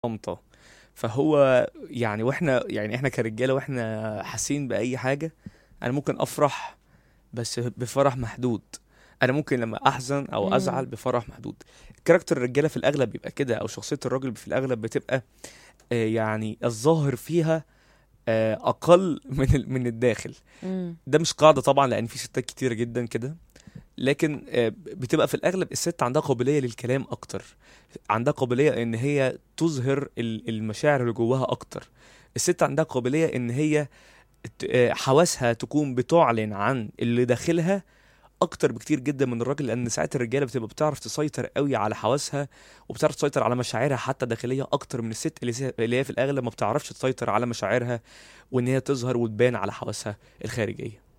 صامتة. فهو يعني احنا كرجالة واحنا حاسين بأي حاجة. انا ممكن افرح بس بفرح محدود. انا ممكن لما احزن او ازعل امم. بفرح محدود. كاركتر الرجالة في الاغلب بيبقى كده، او شخصية الراجل في الاغلب بتبقى يعني الظاهر فيها اقل من الداخل. امم. ده مش قاعدة طبعا، لان في ستات كتير جدا كده. لكن بتبقى في الاغلب الست عندها قابليه للكلام اكتر. عندها قابليه ان هي تظهر المشاعر اللي جواها اكتر. الست عندها قابليه ان هي حواسها تكون بتعلن عن اللي داخلها اكتر بكتير جدا من الراجل، لان ساعات الرجاله بتبقى بتعرف تسيطر قوي على حواسها، وبتعرف تسيطر على مشاعرها حتى داخليه اكتر من الست اللي هي في الاغلب ما بتعرفش تسيطر على مشاعرها، وان هي تظهر وتبان على حواسها الخارجيه.